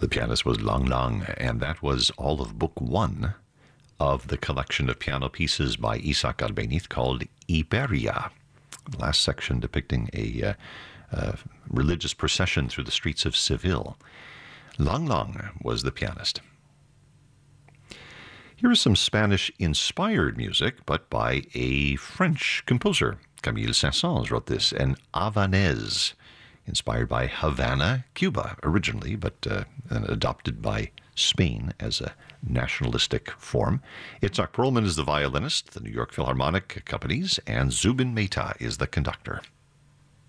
The pianist was Lang Lang, and that was all of Book One of the collection of piano pieces by Isaac Albeniz called Iberia. The last section depicting a religious procession through the streets of Seville. Lang Lang was the pianist. Here is some Spanish-inspired music, but by a French composer. Camille Saint-Saëns wrote this, an Havanaise, inspired by Havana, Cuba, originally, but adopted by Spain as a nationalistic form. Itzhak Perlman is the violinist, the New York Philharmonic accompanies, and Zubin Mehta is the conductor.